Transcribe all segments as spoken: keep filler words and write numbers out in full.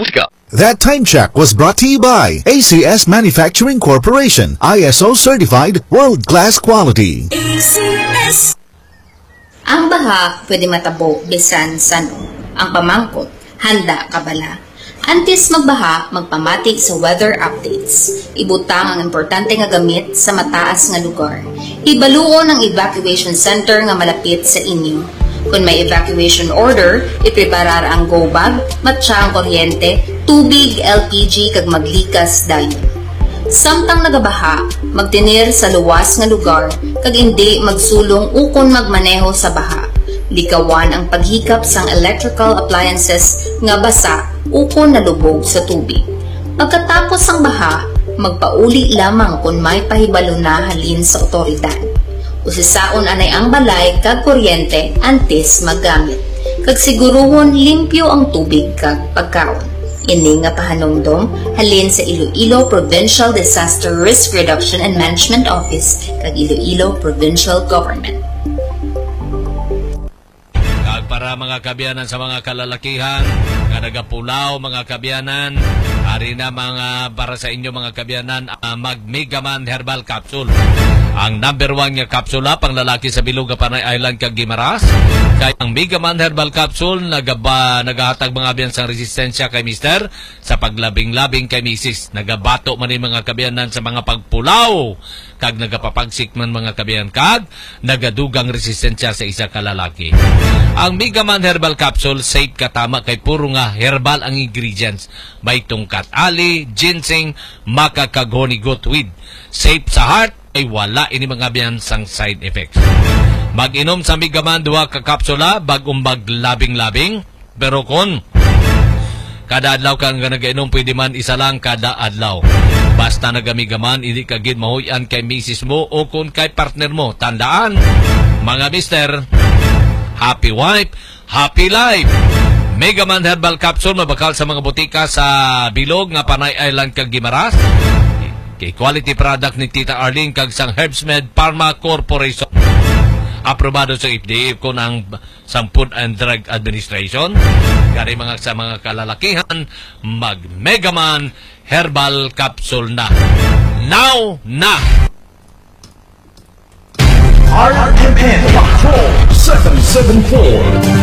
música. That time check was brought to you by A C S Manufacturing Corporation, I S O certified, world-class quality. A C S. Ang baha pwede matabo bisan sano. Ang pamangkot, handa kabala. Antes magbaha, magpamati sa weather updates. Ibutang ang importante nga gamit sa mataas nga lugar. Ibaluon ang evacuation center nga malapit sa inyo. Kung may evacuation order, ipreparar ang go bag, matsa ang kuryente, tubig, L P G kag maglikas dayon. Samtang nagabaha, magtinir sa luwas nga lugar kag hindi magsulong ukon magmaneho sa baha. Likawan ang paghikap sang electrical appliances nga basa ukon nalubog sa tubig. Pagkatapos ang baha, magpauli lamang kung may pahibalo na halin sa otoridad. Usisaon anay ang balay kag kuryente antes maggamit. Kag siguruhon limpyo ang tubig kag pagkaon. Ini nga pahanungdom halin sa Iloilo Provincial Disaster Risk Reduction and Management Office kag Iloilo Provincial Government. Kag para mga kabyanan sa mga kalalakihan, kadagapulaw mga kabyanan, ari na mga para sa inyo mga kabyanan, uh, mag Megaman Herbal Capsule. Ang number one nga kapsula pang lalaki sa Bilog Panay Island kag Guimaras. Kay ang Megaman Herbal Capsule nagaba nagahatag mga abyan sang resistensya kay mister sa paglabing-labing kay misis. Nagabato man ni mga kabyanan sa mga pagpulaw kag nagapapagsik man mga kabyanan kag nagadugang resistensya sa isa ka lalaki. Ang Megaman Herbal Capsule safe katama kay puro nga herbal ang ingredients. May tungkat ali, ginseng, maca kag honey goat weed. Safe sa heart ay wala ini mga biyan sang side effects. Mag-inom sa Megaman duha ka kapsula bagong maglabing-labing, pero kon kada adlaw kang nagainom pwede man isa lang kada adlaw. Basta nagamigaman hindi ka gid mahuyan kay misis mo o kun kay partner mo. Tandaan mga mister, happy wife, happy life. Megaman Herbal Capsule mabakal sa mga butika sa Bilog nga Panay Island kag Guimaras. Kay quality product ni Tita Arlene kag sang Herbsmed Pharma Corporation. Aprobado sa F D A ko ng sang Food and Drug Administration. Gari mga sa mga kalalakihan, mag Megaman Herbal Capsule na. Now na! R M N Patrol seven seven four.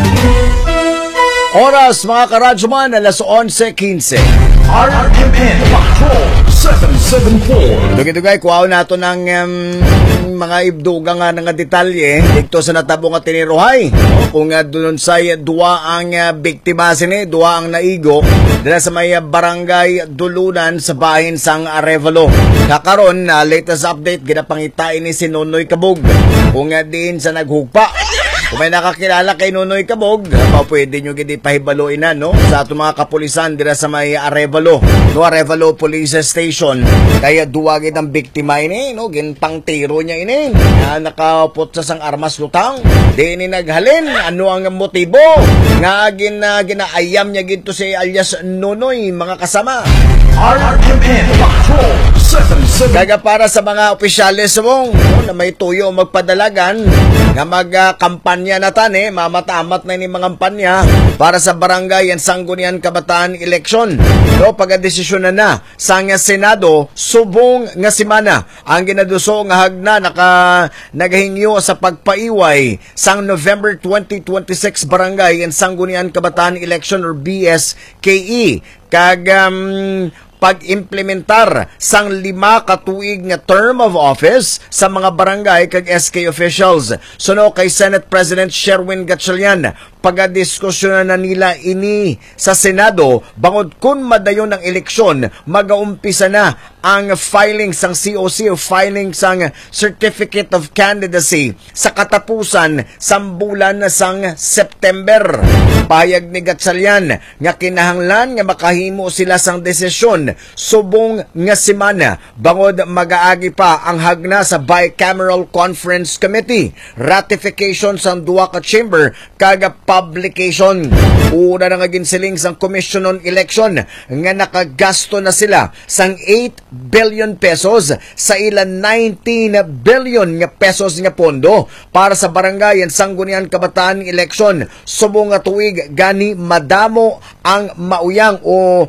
Oras mga karadyoman, alas onse quince. R M N Patrol seven seven four. Dugay-dugay, kuhaw nato ng um, mga ibduga nga nga detalye dito sa natabo nga tiniruhay. Kung uh, doon sa duwa ang uh, biktima sini, duwa ang naigo dala sa may uh, barangay Dulunan sa bahin sang Arevalo. Kakaron na uh, latest update ginapangitain ni si Nonoy Kabog. Kung uh, din sa naghugpa. Kung may nakakilala kay Nonoy Kabog, pa pwede nyo gini pahibaloin na, no? Sa ato mga kapulisan dira sa may Arevalo, no? Arevalo Police Station. Kaya duwagin ang biktima ini, no? Ginpang tiro niya ini. Na nakapot sa sang armas lutang. Di ini naghalin. Ano ang motibo? Nga gina, ginaayam niya gito si alias Nonoy, mga kasama. R M N Patrol seven seven. Kaga para sa mga opisyalis mong, no? Na may tuyo magpadalagan nga magkampanya uh, na tani, mamatamat na ni mga kampanya para sa barangay and sanggunian kabataan eleksyon. No, pagdesisyon na na sa nga Senado, subong nga simana ang ginaduso nga hagna naka nagahingyo sa pagpaiway sang November twenty twenty-six barangay and sanggunian kabataan election or B S K E. Kag um, pag-implementar sang lima katuig nga term of office sa mga barangay kag S K officials. Suno kay Senate President Sherwin Gatchalian, pagadiskusyon na nila ini sa Senado bangod kun madayon ng eleksyon, magaumpisa na ang filing sang C O C o filing sang Certificate of Candidacy sa katapusan sang bulan sang September. Payag ni Gatchalian nga kinahanglan nga makahimo sila sang desisyon subong nga semana bangod magaagi pa ang hagna sa Bicameral Conference Committee, ratification sang duwa ka chamber kag publication. Una na nga ginsiling sang Commission on Election nga nakagasto na sila sang eight billion pesos sa ilan nineteen billion nga pesos nga pondo para sa barangay and sanggunian kabataan election. Subong nga tuig gani madamo ang mauyang o